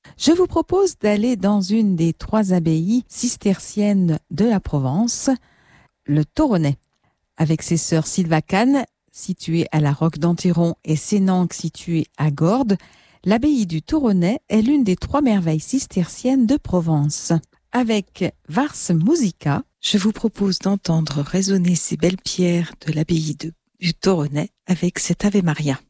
Je vous propose d'aller dans une des 3 abbayes cisterciennes de la Provence, le Toronnet, avec ses sœurs Sylvacane, située à la Roque d'Antiron, et Sénanque, située à Gordes. L'abbaye du Toronnet est l'une des 3 merveilles cisterciennes de Provence. Avec Vars Musica, je vous propose d'entendre résonner ces belles pierres de l'abbaye du Toronnet avec cet Ave Maria.